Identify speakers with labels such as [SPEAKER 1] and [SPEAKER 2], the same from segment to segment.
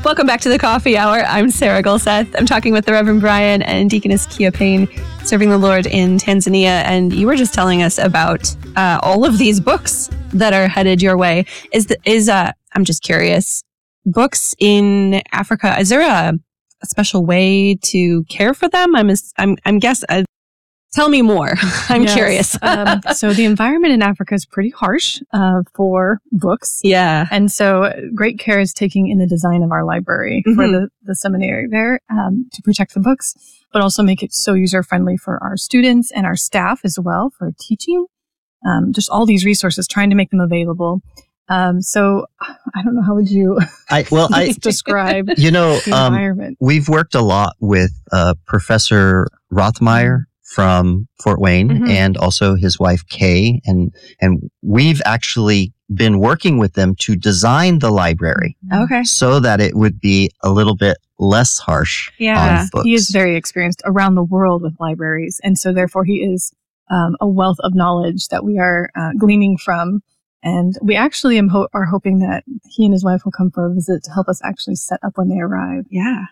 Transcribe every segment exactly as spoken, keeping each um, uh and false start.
[SPEAKER 1] Welcome back to the Coffee Hour. I'm Sarah Gulseth. I'm talking with the Reverend Brian and Deaconess Kia Payne, serving the Lord in Tanzania. And you were just telling us about uh, all of these books that are headed your way. Is the, is uh, I'm just curious, books in Africa, is there a, a special way to care for them? I'm I'm I'm guess. Uh, tell me more. I'm
[SPEAKER 2] yes.
[SPEAKER 1] curious.
[SPEAKER 2] um, so the environment in Africa is pretty harsh uh, for books.
[SPEAKER 1] Yeah.
[SPEAKER 2] And so great care is taking in the design of our library mm-hmm. for the, the seminary there um, to protect the books, but also make it so user-friendly for our students and our staff as well for teaching. Um, just all these resources, trying to make them available. Um, so I don't know, how would you
[SPEAKER 3] I, well, I,
[SPEAKER 2] describe
[SPEAKER 3] you know,
[SPEAKER 2] the
[SPEAKER 3] um,
[SPEAKER 2] environment?
[SPEAKER 3] We've worked a lot with uh, Professor Rothmeyer from Fort Wayne mm-hmm. and also his wife Kay, and and we've actually been working with them to design the library
[SPEAKER 1] okay
[SPEAKER 3] so that it would be a little bit less harsh
[SPEAKER 1] yeah
[SPEAKER 3] on books.
[SPEAKER 2] He is very experienced around the world with libraries, and so therefore he is um, a wealth of knowledge that we are uh, gleaning from, and we actually am ho- are hoping that he and his wife will come for a visit to help us actually set up when they arrive.
[SPEAKER 1] Yeah.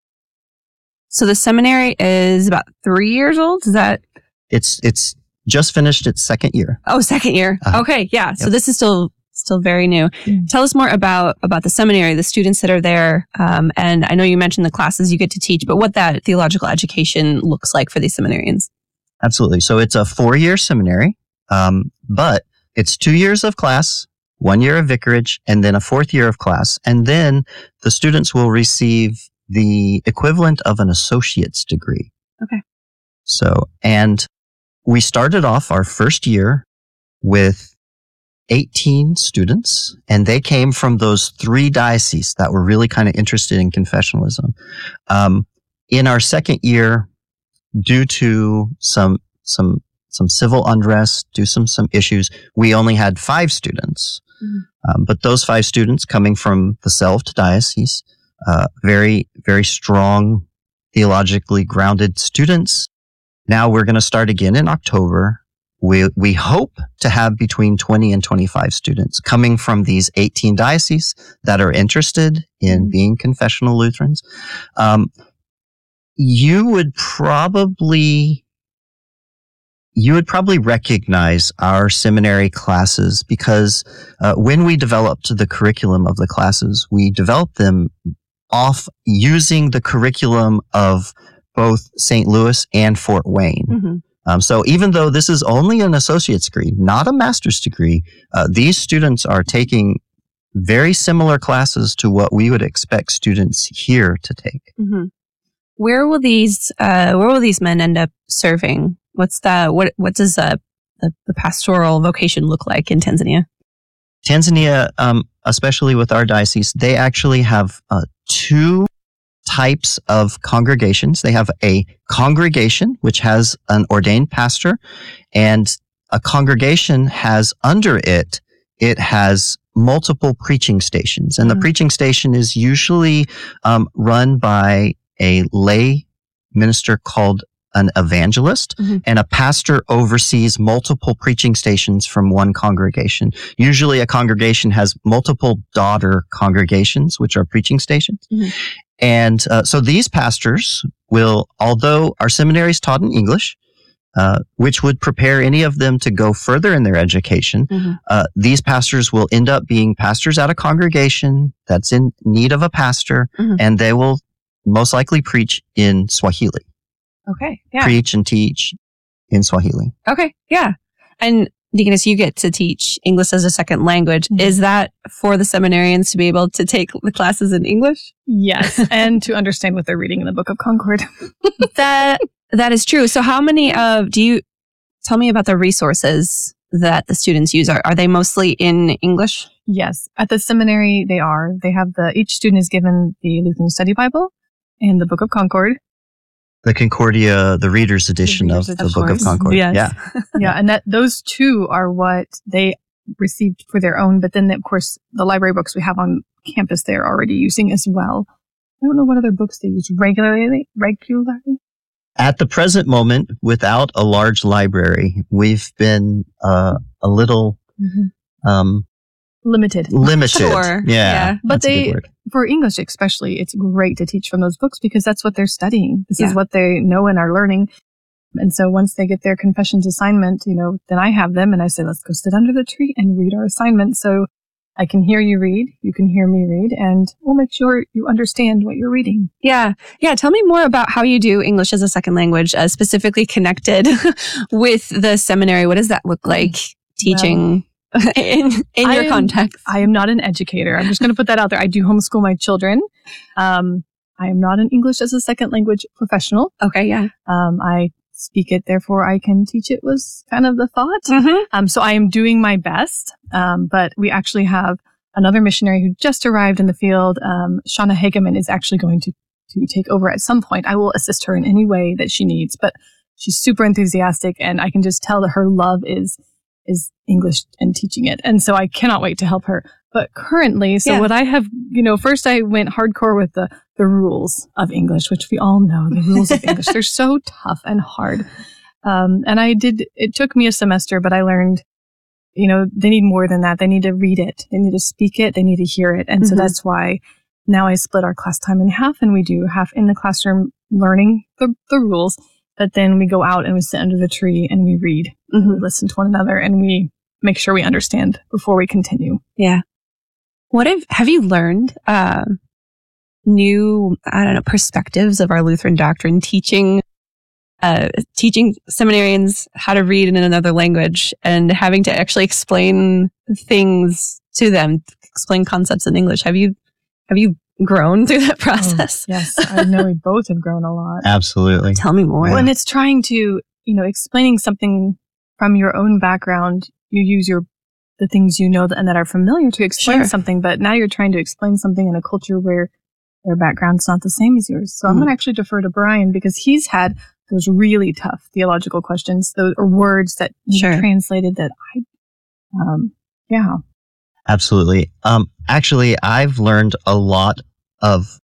[SPEAKER 1] So the seminary is about three years old? Is that?
[SPEAKER 3] It's it's just finished its second year.
[SPEAKER 1] Oh, second year. Uh-huh. Okay, yeah. So yep. This is still still very new. Mm. Tell us more about about the seminary, the students that are there, um, and I know you mentioned the classes you get to teach, but what that theological education looks like for these seminarians.
[SPEAKER 3] Absolutely. So it's a four-year seminary, um, but it's two years of class, one year of vicarage, and then a fourth year of class, and then the students will receive the equivalent of an associate's degree.
[SPEAKER 1] Okay.
[SPEAKER 3] So, and we started off our first year with eighteen students, and they came from those three dioceses that were really kind of interested in confessionalism. Um, in our second year, due to some, some, some civil unrest, due to some, some issues, we only had five students. Mm-hmm. Um, but those five students coming from the Selft diocese, Uh, very, very strong, theologically grounded students. Now we're going to start again in October. We we hope to have between twenty and twenty-five students coming from these eighteen dioceses that are interested in being confessional Lutherans. Um, you would probably you would probably recognize our seminary classes because uh, when we developed the curriculum of the classes, we developed them off using the curriculum of both Saint Louis and Fort Wayne. Mm-hmm. Um, so even though this is only an associate's degree, not a master's degree, uh, these students are taking very similar classes to what we would expect students here to take.
[SPEAKER 1] Mm-hmm. Where will these uh, Where will these men end up serving? What's the what What does uh, the the pastoral vocation look like in Tanzania?
[SPEAKER 3] Tanzania, um, especially with our diocese, they actually have uh, two types of congregations. They have a congregation, which has an ordained pastor, and a congregation has under it, it has multiple preaching stations. And mm-hmm. the preaching station is usually um, run by a lay minister called an evangelist, mm-hmm. and a pastor oversees multiple preaching stations from one congregation. Usually a congregation has multiple daughter congregations, which are preaching stations. Mm-hmm. And uh, so these pastors will, although our seminary is taught in English, uh, which would prepare any of them to go further in their education, mm-hmm. uh, these pastors will end up being pastors at a congregation that's in need of a pastor, mm-hmm. and they will most likely preach in Swahili.
[SPEAKER 1] Okay. Yeah.
[SPEAKER 3] Preach and teach in Swahili.
[SPEAKER 1] Okay. Yeah. And Deaconess, you get to teach English as a second language. Mm-hmm. Is that for the seminarians to be able to take the classes in English?
[SPEAKER 2] Yes. And to understand what they're reading in the Book of Concord.
[SPEAKER 1] that That is true. So how many of, do you, tell me about the resources that the students use. Are, are they mostly in English?
[SPEAKER 2] Yes. At the seminary, they are. They have the, each student is given the Lutheran Study Bible and the Book of Concord.
[SPEAKER 3] The Concordia, the reader's edition
[SPEAKER 2] the reader's
[SPEAKER 3] of
[SPEAKER 2] edition.
[SPEAKER 3] the Book of Concord.
[SPEAKER 2] Yes.
[SPEAKER 3] Yeah.
[SPEAKER 2] Yeah. And that those two are what they received for their own. But then, of course, the library books we have on campus, they're already using as well. I don't know what other books they use regularly. Regularly.
[SPEAKER 3] At the present moment, without a large library, we've been uh, a little
[SPEAKER 2] mm-hmm.
[SPEAKER 3] um,
[SPEAKER 2] limited.
[SPEAKER 3] Limited.
[SPEAKER 1] Sure.
[SPEAKER 3] Yeah.
[SPEAKER 1] yeah.
[SPEAKER 2] But they for English especially, it's great to teach from those books because that's what they're studying. This
[SPEAKER 1] Yeah.
[SPEAKER 2] is what they know and are learning. And so once they get their confessions assignment, you know, then I have them and I say, let's go sit under the tree and read our assignment. So I can hear you read, you can hear me read, and we'll make sure you understand what you're reading.
[SPEAKER 1] Yeah. Yeah. Tell me more about how you do English as a second language, uh, specifically connected with the seminary. What does that look like teaching well, in, in your
[SPEAKER 2] I am,
[SPEAKER 1] context?
[SPEAKER 2] I am not an educator. I'm just going to put that out there. I do homeschool my children. Um, I am not an English as a second language professional.
[SPEAKER 1] Okay. Yeah.
[SPEAKER 2] Um, I speak it, therefore I can teach it was kind of the thought.
[SPEAKER 1] Mm-hmm.
[SPEAKER 2] Um, so I am doing my best. Um, but we actually have another missionary who just arrived in the field. Um, Shauna Hageman is actually going to, to take over at some point. I will assist her in any way that she needs, but she's super enthusiastic and I can just tell that her love is, is English and teaching it. And so I cannot wait to help her. But currently, so
[SPEAKER 1] Yeah.
[SPEAKER 2] what I have, you know, first I went hardcore with the, the rules of English, which we all know, the rules of English. They're so tough and hard. Um, and I did, it took me a semester, but I learned, you know, they need more than that. They need to read it. They need to speak it. They need to hear it. And
[SPEAKER 1] Mhm.
[SPEAKER 2] so that's why now I split our class time in half and we do half in the classroom learning the, the rules, but then we go out and we sit under the tree and we read,
[SPEAKER 1] Mm-hmm.
[SPEAKER 2] we listen to one another and we make sure we understand before we continue.
[SPEAKER 1] Yeah. What have, have you learned, uh, new, I don't know, perspectives of our Lutheran doctrine teaching, uh, teaching seminarians how to read in another language and having to actually explain things to them, explain concepts in English? Have you, have you grown through that process?
[SPEAKER 2] Oh, yes, I know we both have grown a lot.
[SPEAKER 3] Absolutely.
[SPEAKER 1] Tell me more.
[SPEAKER 2] Well, and it's trying to, you know, explaining something from your own background. You use your the things you know that, and that are familiar to explain
[SPEAKER 1] Sure.
[SPEAKER 2] something, but now you're trying to explain something in a culture where their background's not the same as yours. So I'm
[SPEAKER 1] Mhm.
[SPEAKER 2] going to actually defer to Brian because he's had those really tough theological questions, those or words that you
[SPEAKER 1] Sure.
[SPEAKER 2] translated that I, um, yeah.
[SPEAKER 3] Absolutely. Um, actually, I've learned a lot of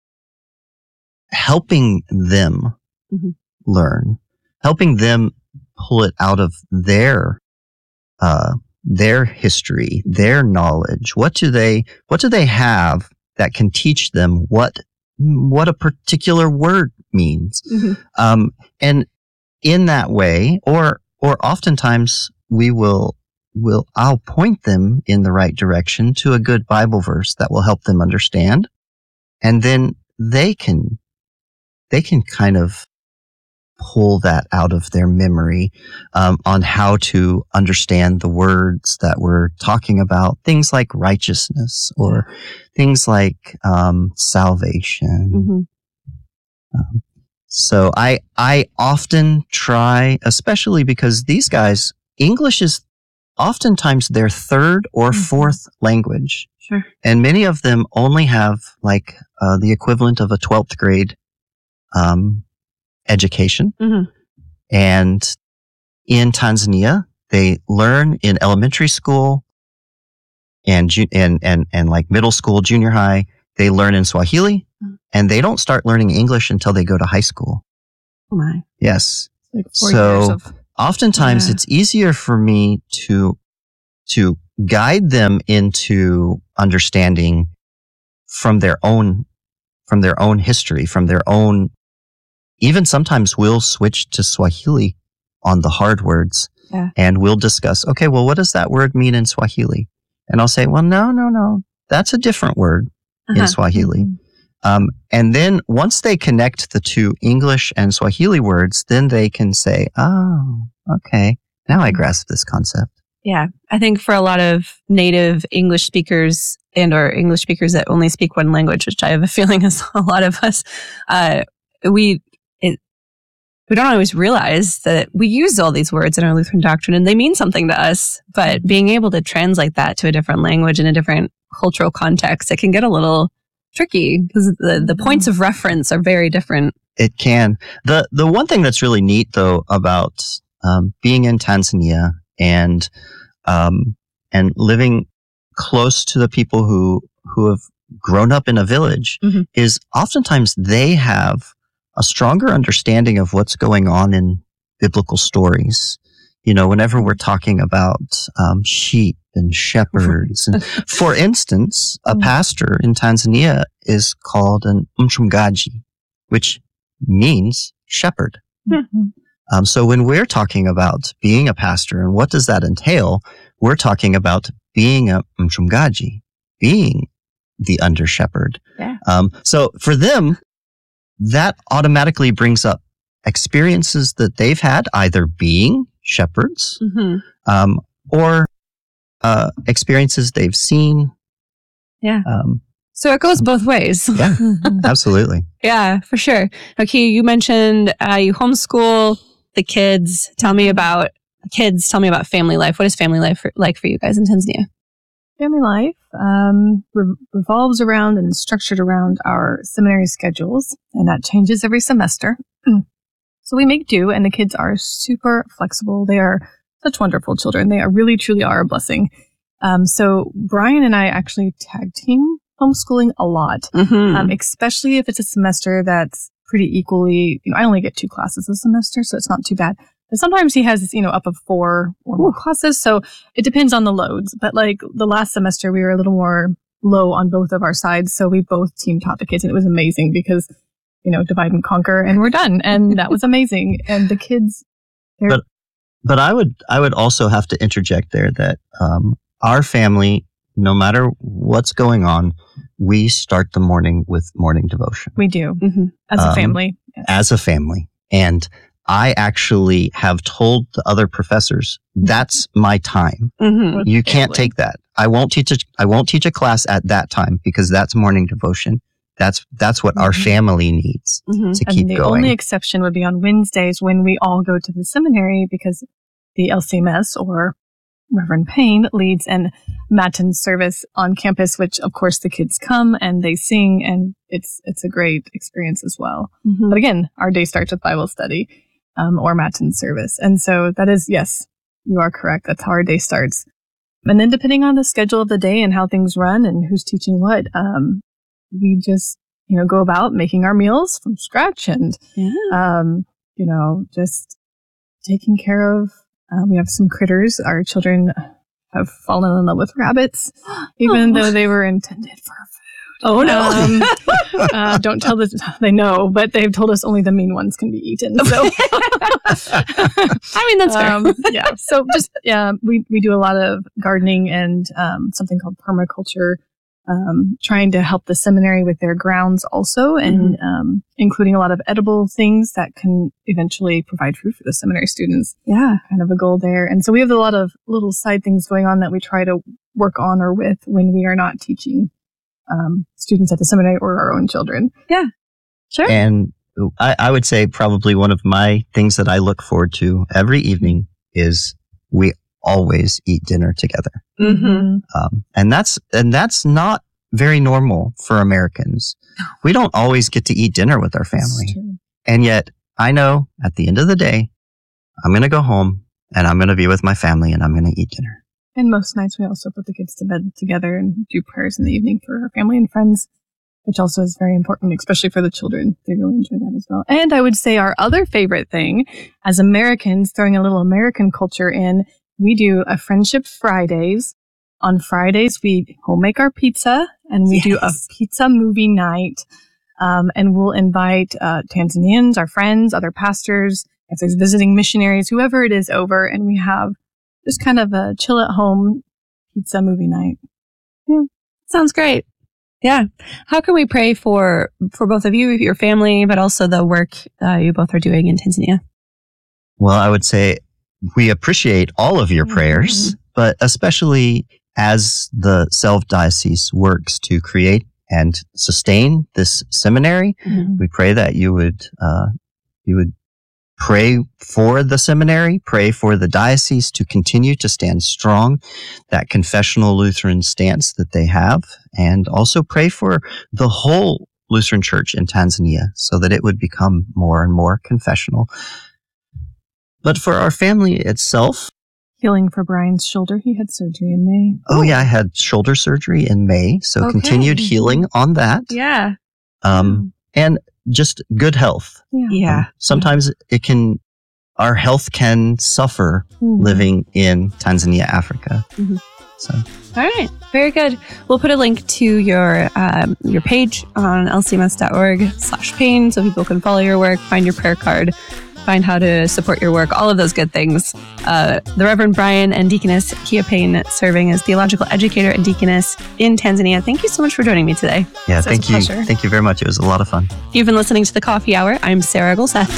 [SPEAKER 3] helping them
[SPEAKER 1] Mhm.
[SPEAKER 3] learn, helping them pull it out of their, uh, their history, their knowledge. What do they, what do they have that can teach them what, what a particular word means?
[SPEAKER 1] Mhm.
[SPEAKER 3] Um, and in that way, or, or oftentimes we will, will, I'll point them in the right direction to a good Bible verse that will help them understand. And then they can, they can kind of pull that out of their memory, um, on how to understand the words that we're talking about, things like righteousness or things like, um, salvation.
[SPEAKER 1] Mhm.
[SPEAKER 3] Um, so I, I often try, especially because these guys, English is oftentimes their third or
[SPEAKER 2] Mhm.
[SPEAKER 3] fourth language.
[SPEAKER 1] Sure.
[SPEAKER 3] And many of them only have like, uh, the equivalent of a twelfth grade, um, education.
[SPEAKER 1] Mhm.
[SPEAKER 3] And in Tanzania, they learn in elementary school and, ju- and, and, and like middle school, junior high, they learn in Swahili
[SPEAKER 1] Mm.
[SPEAKER 3] and they don't start learning English until they go to high school.
[SPEAKER 1] Oh my.
[SPEAKER 3] Yes.
[SPEAKER 2] Like four
[SPEAKER 3] So-
[SPEAKER 2] years of
[SPEAKER 3] Oftentimes
[SPEAKER 1] Yeah.
[SPEAKER 3] it's easier for me to, to guide them into understanding from their own, from their own history, from their own, even sometimes we'll switch to Swahili on the hard words
[SPEAKER 1] Yeah.
[SPEAKER 3] and we'll discuss, okay, well, what does that word mean in Swahili? And I'll say, well, no, no, no, that's a different word
[SPEAKER 1] Uh-huh.
[SPEAKER 3] in Swahili.
[SPEAKER 2] Mhm.
[SPEAKER 3] Um, and then once they connect the two English and Swahili words, then they can say, oh, okay, now I grasp this concept.
[SPEAKER 1] Yeah. I think for a lot of native English speakers and or English speakers that only speak one language, which I have a feeling is a lot of us, uh, we, it, we don't always realize that we use all these words in our Lutheran doctrine and they mean something to us, but being able to translate that to a different language in a different cultural context, it can get a little tricky because the, the points of reference are very different.
[SPEAKER 3] It can. The, the one thing that's really neat though about, um, being in Tanzania and, um, and living close to the people who, who have grown up in a village
[SPEAKER 1] Mhm.
[SPEAKER 3] is oftentimes they have a stronger understanding of what's going on in biblical stories. You know, whenever we're talking about, um, sheep and shepherds. And for instance, a
[SPEAKER 2] Mm.
[SPEAKER 3] pastor in Tanzania is called an mchungaji, which means shepherd.
[SPEAKER 2] Mm-hmm.
[SPEAKER 3] Um, so when we're talking about being a pastor and what does that entail, we're talking about being a mchungaji, being the under shepherd.
[SPEAKER 1] Yeah.
[SPEAKER 3] Um, so for them, that automatically brings up experiences that they've had either being shepherds
[SPEAKER 1] Mm-hmm.
[SPEAKER 3] um, or uh, experiences they've seen.
[SPEAKER 1] Yeah.
[SPEAKER 3] Um,
[SPEAKER 1] So it goes both ways.
[SPEAKER 3] yeah, absolutely.
[SPEAKER 1] Yeah, for sure. Okay, you mentioned uh, you homeschool the kids. Tell me about kids. Tell me about family life. What is family life for, like for you guys in Tanzania?
[SPEAKER 2] Family life um, re- revolves around and is structured around our seminary schedules, and that changes every semester. So we make do, and the kids are super flexible. They are such wonderful children. They are really, truly are a blessing. Um, so Brian and I actually tag team homeschooling a lot,
[SPEAKER 1] Mm-hmm.
[SPEAKER 2] um, especially if it's a semester that's pretty equally, you know, I only get two classes a semester, so it's not too bad. But sometimes he has, you know, up of four or more classes. So it depends on the loads. But like the last semester, we were a little more low on both of our sides. So we both team taught the kids, and it was amazing because, you know, divide and conquer, and we're done. And that was amazing. And the kids, they're
[SPEAKER 3] But but I would I would also have to interject there that um, our family, no matter what's going on, we start the morning with morning devotion
[SPEAKER 2] we do
[SPEAKER 1] Mm-hmm.
[SPEAKER 2] as a
[SPEAKER 3] Um,
[SPEAKER 2] family. Yes.
[SPEAKER 3] as a family. And I actually have told the other professors, that's my time.
[SPEAKER 1] Mm-hmm.
[SPEAKER 2] With
[SPEAKER 3] You can't
[SPEAKER 2] family.
[SPEAKER 3] take that. I won't teach a, I won't teach a class at that time because that's morning devotion. That's that's what our
[SPEAKER 2] Mhm.
[SPEAKER 3] family needs
[SPEAKER 1] Mm-hmm.
[SPEAKER 3] to
[SPEAKER 2] And
[SPEAKER 3] keep
[SPEAKER 2] the
[SPEAKER 3] going.
[SPEAKER 2] only exception would be on Wednesdays when we all go to the seminary because the L C M S or Reverend Payne leads an matin service on campus, which of course the kids come and they sing, and it's it's a great experience as well.
[SPEAKER 1] Mm-hmm.
[SPEAKER 2] But again, our day starts with Bible study um, or matin service, and so that is yes, you are correct. That's how our day starts. And then depending on the schedule of the day and how things run and who's teaching what, um, we just you know go about making our meals from scratch and
[SPEAKER 1] Yeah.
[SPEAKER 2] um, you know just taking care of. Uh, we have some critters. Our children have fallen in love with rabbits, even
[SPEAKER 1] Oh.
[SPEAKER 2] though they were intended for food.
[SPEAKER 1] Oh no.
[SPEAKER 2] Um, uh, don't tell this. They know, but they've told us only the mean ones can be eaten. So,
[SPEAKER 1] I mean, that's fair.
[SPEAKER 2] um, yeah. So just yeah, we we do a lot of gardening and um, something called permaculture, um, trying to help the seminary with their grounds also, and um, including a lot of edible things that can eventually provide food for the seminary students.
[SPEAKER 1] Yeah.
[SPEAKER 2] Kind of a goal there, and so we have a lot of little side things going on that we try to work on or with when we are not teaching um, students at the seminary or our own children.
[SPEAKER 1] Sure.
[SPEAKER 3] And I, I would say probably one of my things that I look forward to every evening is we always eat dinner together.
[SPEAKER 1] Mm-hmm.
[SPEAKER 3] Um, and that's and that's not very normal for Americans. We don't always get to eat dinner with our family.
[SPEAKER 2] That's true.
[SPEAKER 3] And yet I know at the end of the day, I'm going to go home and I'm going to be with my family and I'm going to eat dinner.
[SPEAKER 2] And most nights we also put the kids to bed together and do prayers in the evening for our family and friends, which also is very important, especially for the children. They really enjoy that as well. And I would say our other favorite thing as Americans, throwing a little American culture in, we do a Friendship Fridays. On Fridays, we home make our pizza and we do a
[SPEAKER 1] Yes.
[SPEAKER 2] pizza movie night. Um, and we'll invite uh, Tanzanians, our friends, other pastors, if there's visiting missionaries, whoever it is over, and we have just kind of a chill at home pizza movie night.
[SPEAKER 1] Sounds great. Yeah. How can we pray for for both of you, your family, but also the work uh, you both are doing in Tanzania?
[SPEAKER 3] Well, I would say we appreciate all of your prayers, but especially as the self-diocese works to create and sustain this seminary, we pray that you would uh, you would pray for the seminary, pray for the diocese to continue to stand strong, that confessional Lutheran stance that they have, and also pray for the whole Lutheran Church in Tanzania so that it would become more and more confessional. But for our family itself,
[SPEAKER 2] Healing for Brian's shoulder. He had surgery in May.
[SPEAKER 3] oh yeah, I had shoulder surgery in May, so
[SPEAKER 1] Okay.
[SPEAKER 3] continued healing on that.
[SPEAKER 1] Yeah.
[SPEAKER 3] Um, and just good health.
[SPEAKER 1] Yeah.
[SPEAKER 3] Um, sometimes it can, our health can suffer
[SPEAKER 2] Mhm.
[SPEAKER 3] living in Tanzania, Africa. So.
[SPEAKER 1] All right. Very good. We'll put a link to your um, your page on l c m s dot org slash pain so people can follow your work, find your prayer card, find how to support your work, all of those good things. Uh, the Reverend Brian and Deaconess Kia Payne serving as theological educator and deaconess in Tanzania. Thank you so much for joining me today.
[SPEAKER 3] Yeah,
[SPEAKER 1] So
[SPEAKER 3] thank you. Thank you very much. It was a lot of fun.
[SPEAKER 1] You've been listening to The Coffee Hour. I'm Sarah Golseth.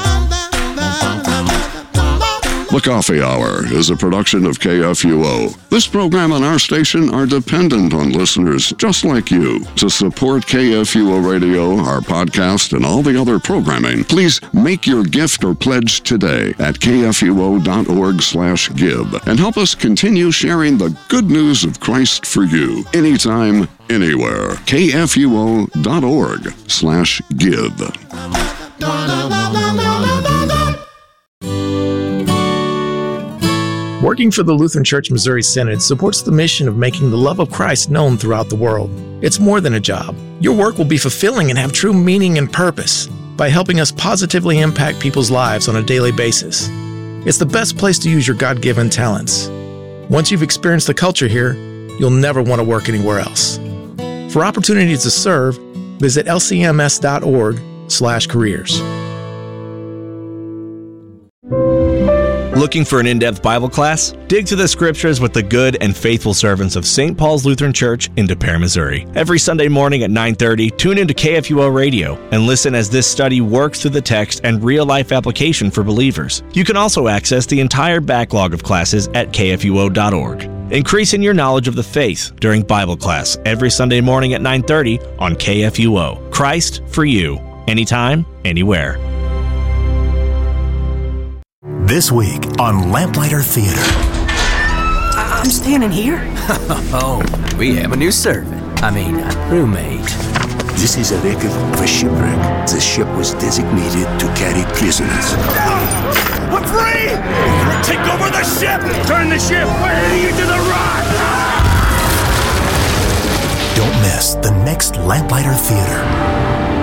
[SPEAKER 4] The Coffee Hour is a production of K F U O. This program and our station are dependent on listeners just like you. To support K F U O Radio, our podcast, and all the other programming, please make your gift or pledge today at k f u o dot org slash give and help us continue sharing the good news of Christ for you anytime, anywhere. k f u o dot org slash give.
[SPEAKER 5] Working for the Lutheran Church Missouri Synod supports the mission of making the love of Christ known throughout the world. It's more than a job. Your work will be fulfilling and have true meaning and purpose by helping us positively impact people's lives on a daily basis. It's the best place to use your God-given talents. Once you've experienced the culture here, you'll never want to work anywhere else. For opportunities to serve, visit l c m s dot org slash careers.
[SPEAKER 6] Looking for an in-depth Bible class? Dig through the scriptures with the good and faithful servants of Saint Paul's Lutheran Church in De Pere, Missouri. Every Sunday morning at nine thirty, tune into K F U O Radio and listen as this study works through the text and real-life application for believers. You can also access the entire backlog of classes at k f u o dot org. Increasing your knowledge of the faith during Bible class every Sunday morning at nine thirty on K F U O. Christ for you, anytime, anywhere.
[SPEAKER 7] This week on Lamplighter Theater.
[SPEAKER 8] I'm standing here. Oh, we have a new servant. I mean, a roommate.
[SPEAKER 7] This is a record of a shipwreck. The ship was designated to carry prisoners.
[SPEAKER 9] We're free! Take over the ship! Turn the ship! We're heading into the rock!
[SPEAKER 7] Don't miss the next Lamplighter Theater.